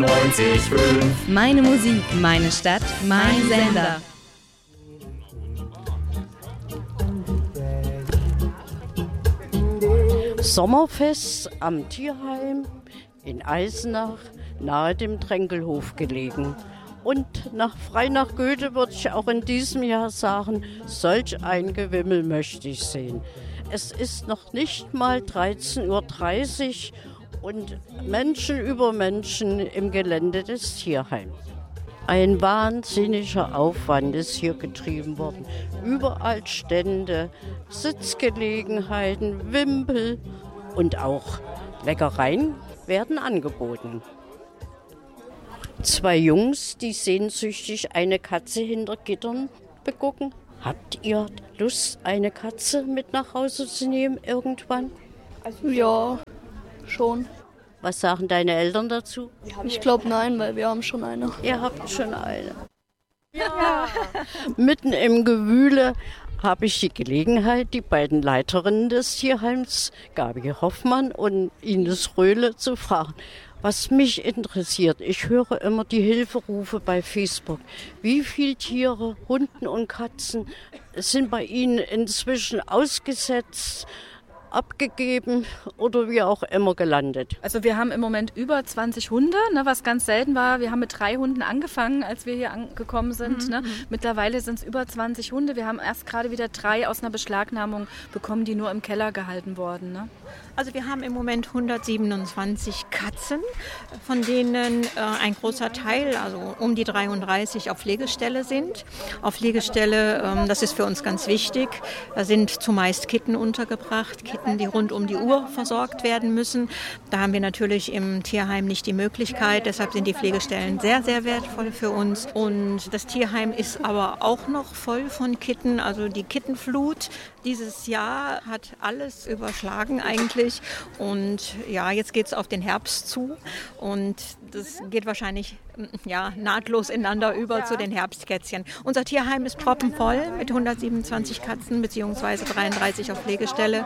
90,5. Meine Musik, meine Stadt, mein Sender. Sommerfest am Tierheim in Eisenach, nahe dem Tränkelhof gelegen. Und frei nach Goethe würde ich auch in diesem Jahr sagen, solch ein Gewimmel möchte ich sehen. Es ist noch nicht mal 13:30 Uhr und Menschen über Menschen im Gelände des Tierheims. Ein wahnsinniger Aufwand ist hier getrieben worden. Überall Stände, Sitzgelegenheiten, Wimpel und auch Leckereien werden angeboten. 2 Jungs, die sehnsüchtig eine Katze hinter Gittern begucken. Habt ihr Lust, eine Katze mit nach Hause zu nehmen irgendwann? Ja, schon. Was sagen deine Eltern dazu? Ich glaube nein, weil wir haben schon eine. Ihr habt schon eine. Ja. Mitten im Gewühle habe ich die Gelegenheit, die beiden Leiterinnen des Tierheims, Gabi Hoffmann und Ines Röhle, zu fragen. Was mich interessiert, ich höre immer die Hilferufe bei Facebook. Wie viele Tiere, Hunden und Katzen sind bei Ihnen inzwischen ausgesetzt, abgegeben oder wie auch immer gelandet? Also wir haben im Moment über 20 Hunde, was ganz selten war. Wir haben mit 3 Hunden angefangen, als wir hier angekommen sind. Mittlerweile sind es über 20 Hunde. Wir haben erst gerade wieder 3 aus einer Beschlagnahmung bekommen, die nur im Keller gehalten wurden. Also wir haben im Moment 127 Katzen, von denen ein großer Teil, also um die 33 auf Pflegestelle sind. Auf Pflegestelle, das ist für uns ganz wichtig, da sind zumeist Kitten untergebracht, Kitten, die rund um die Uhr versorgt werden müssen. Da haben wir natürlich im Tierheim nicht die Möglichkeit, deshalb sind die Pflegestellen sehr, sehr wertvoll für uns. Und das Tierheim ist aber auch noch voll von Kitten, also die Kittenflut dieses Jahr hat alles überschlagen eigentlich. Und ja, jetzt geht es auf den Herbst zu und das geht wahrscheinlich nahtlos ineinander über zu den Herbstkätzchen. Unser Tierheim ist proppenvoll mit 127 Katzen bzw. 33 auf Pflegestelle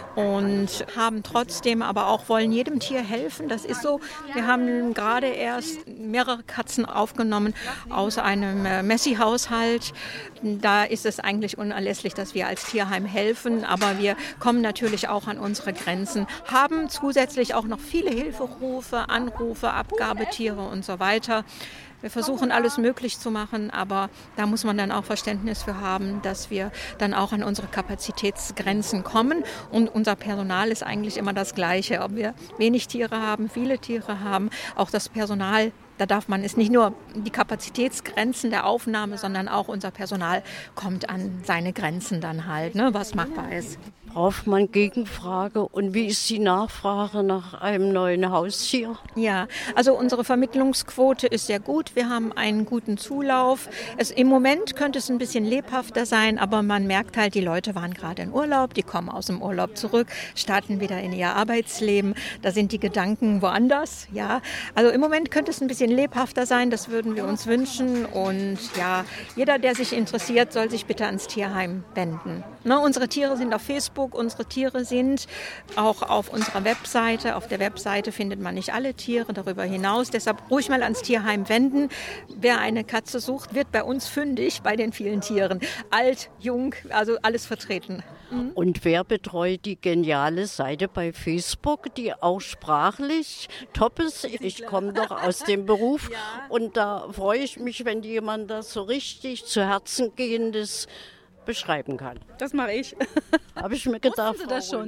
und haben trotzdem aber auch, wollen jedem Tier helfen. Das ist so. Wir haben gerade erst mehrere Katzen aufgenommen aus einem Messi-Haushalt. Da ist es eigentlich unerlässlich, dass wir als Tierheim helfen, aber wir kommen natürlich auch an unsere Grenzen, haben zusätzlich auch noch viele Hilferufe, Anrufe, Abgabetiere und so weiter. Wir versuchen alles möglich zu machen, aber da muss man dann auch Verständnis für haben, dass wir dann auch an unsere Kapazitätsgrenzen kommen. Und unser Personal ist eigentlich immer das Gleiche. Ob wir wenig Tiere haben, viele Tiere haben, auch das Personal, da darf man, ist nicht nur die Kapazitätsgrenzen der Aufnahme, sondern auch unser Personal kommt an seine Grenzen dann halt, was machbar ist. Braucht man Gegenfrage und wie ist die Nachfrage nach einem neuen Haustier? Ja, also unsere Vermittlungsquote ist sehr gut. Wir haben einen guten Zulauf. Im Moment könnte es ein bisschen lebhafter sein, aber man merkt halt, die Leute waren gerade in Urlaub, die kommen aus dem Urlaub zurück, starten wieder in ihr Arbeitsleben. Da sind die Gedanken woanders. Ja, also im Moment könnte es ein bisschen lebhafter sein, das würden wir uns wünschen. Und ja, jeder, der sich interessiert, soll sich bitte ans Tierheim wenden. Unsere Tiere sind auf Facebook. Unsere Tiere sind auch auf unserer Webseite. Auf der Webseite findet man nicht alle Tiere darüber hinaus. Deshalb ruhig mal ans Tierheim wenden. Wer eine Katze sucht, wird bei uns fündig bei den vielen Tieren. Alt, jung, also alles vertreten. Und wer betreut die geniale Seite bei Facebook, die auch sprachlich top ist? Ich komme doch aus dem Beruf und da freue ich mich, wenn jemand das so richtig zu Herzen gehendes beschreiben kann. Das mache ich. Habe ich mir gedacht. Wussten Sie das schon?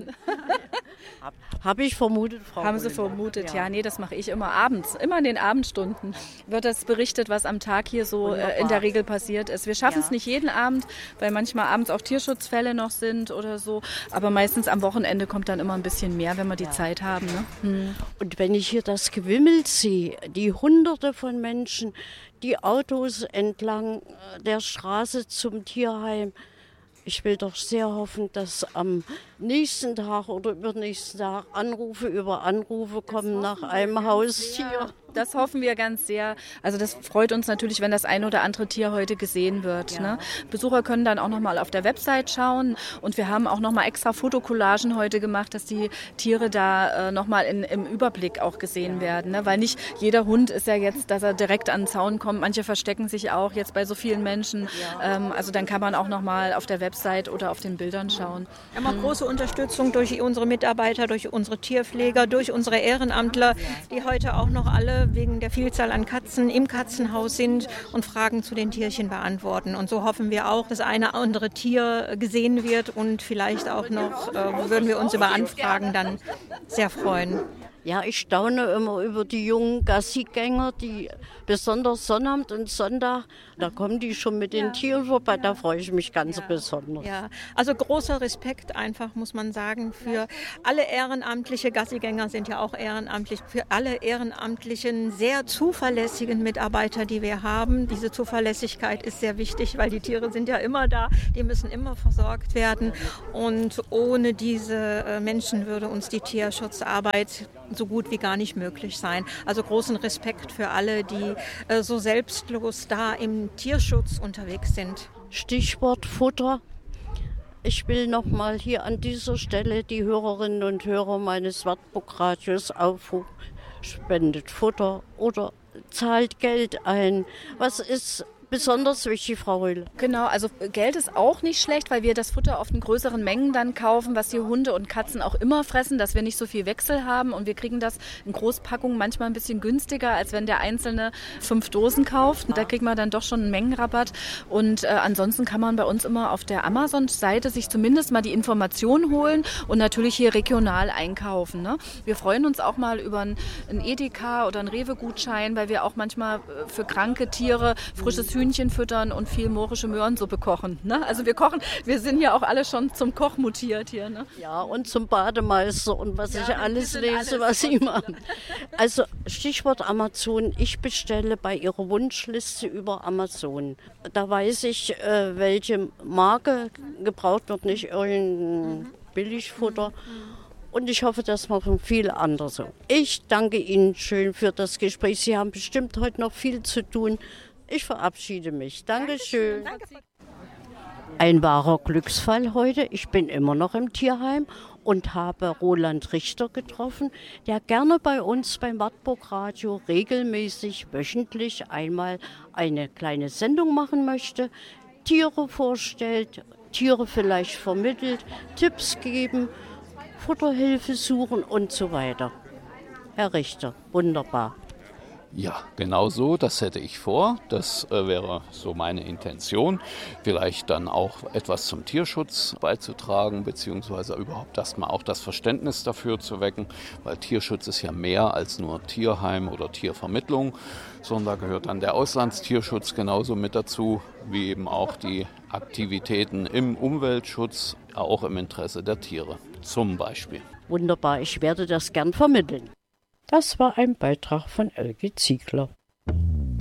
Habe ich vermutet, Frau Haben Sie vermutet, ja. Nee, das mache ich immer abends. Immer in den Abendstunden wird das berichtet, was am Tag hier so in der Regel passiert ist. Wir schaffen es nicht jeden Abend, weil manchmal abends auch Tierschutzfälle noch sind oder so. Aber meistens am Wochenende kommt dann immer ein bisschen mehr, wenn wir die Zeit haben. Und wenn ich hier das Gewimmel sehe, die Hunderte von Menschen, die Autos entlang der Straße zum Tierheim. Ich will doch sehr hoffen, dass am nächsten Tag oder übernächsten Tag Anrufe über Anrufe kommen nach einem Haustier. Das hoffen wir ganz sehr. Also das freut uns natürlich, wenn das ein oder andere Tier heute gesehen wird. Ja. Ne? Besucher können dann auch nochmal auf der Website schauen und wir haben auch nochmal extra Fotocollagen heute gemacht, dass die Tiere da nochmal im Überblick auch gesehen werden. Ne? Weil nicht jeder Hund ist ja jetzt, dass er direkt an den Zaun kommt. Manche verstecken sich auch jetzt bei so vielen Menschen. Also dann kann man auch nochmal auf der Website oder auf den Bildern schauen. Wir haben auch große Unterstützung durch unsere Mitarbeiter, durch unsere Tierpfleger, durch unsere Ehrenamtler, die heute auch noch alle wegen der Vielzahl an Katzen im Katzenhaus sind und Fragen zu den Tierchen beantworten. Und so hoffen wir auch, dass eine andere Tier gesehen wird und vielleicht auch noch, würden wir uns über Anfragen dann sehr freuen. Ja, ich staune immer über die jungen Gassigänger, die besonders Sonnabend und Sonntag, da kommen die schon mit den Tieren vorbei, da freue ich mich ganz besonders. Ja, also großer Respekt einfach, muss man sagen, für alle ehrenamtliche Gassigänger sind ja auch ehrenamtlich, für alle ehrenamtlichen, sehr zuverlässigen Mitarbeiter, die wir haben. Diese Zuverlässigkeit ist sehr wichtig, weil die Tiere sind ja immer da, die müssen immer versorgt werden und ohne diese Menschen würde uns die Tierschutzarbeit so gut wie gar nicht möglich sein. Also großen Respekt für alle, die so selbstlos da im Tierschutz unterwegs sind. Stichwort Futter. Ich will nochmal hier an dieser Stelle die Hörerinnen und Hörer meines Wartburg-Radios aufrufen. Spendet Futter oder zahlt Geld ein. Was ist besonders wichtig, Frau Röhle? Genau, also Geld ist auch nicht schlecht, weil wir das Futter oft in größeren Mengen dann kaufen, was die Hunde und Katzen auch immer fressen, dass wir nicht so viel Wechsel haben und wir kriegen das in Großpackungen manchmal ein bisschen günstiger, als wenn der Einzelne 5 Dosen kauft. Da kriegt man dann doch schon einen Mengenrabatt und ansonsten kann man bei uns immer auf der Amazon-Seite sich zumindest mal die Informationen holen und natürlich hier regional einkaufen. Ne? Wir freuen uns auch mal über einen Edeka oder einen Rewe-Gutschein, weil wir auch manchmal für kranke Tiere frisches Hühnchen füttern und viel mohrische Möhrensuppe kochen. Ne? Also wir sind ja auch alle schon zum Koch mutiert hier. Ne? Ja, und zum Bademeister und was ich alles lese, was Sie machen. Also Stichwort Amazon. Ich bestelle bei Ihrer Wunschliste über Amazon. Da weiß ich, welche Marke gebraucht wird, nicht irgendein Billigfutter. Und ich hoffe, das machen viele andere so. Ich danke Ihnen schön für das Gespräch. Sie haben bestimmt heute noch viel zu tun. Ich verabschiede mich. Dankeschön. Ein wahrer Glücksfall heute. Ich bin immer noch im Tierheim und habe Roland Richter getroffen, der gerne bei uns beim Wartburg Radio regelmäßig wöchentlich einmal eine kleine Sendung machen möchte, Tiere vorstellt, Tiere vielleicht vermittelt, Tipps geben, Futterhilfe suchen und so weiter. Herr Richter, wunderbar. Ja, genau so, das hätte ich vor. Das wäre so meine Intention. Vielleicht dann auch etwas zum Tierschutz beizutragen, beziehungsweise überhaupt erstmal auch das Verständnis dafür zu wecken, weil Tierschutz ist ja mehr als nur Tierheim oder Tiervermittlung, sondern da gehört dann der Auslandstierschutz genauso mit dazu, wie eben auch die Aktivitäten im Umweltschutz, auch im Interesse der Tiere, zum Beispiel. Wunderbar, ich werde das gern vermitteln. Das war ein Beitrag von Elke Ziegler.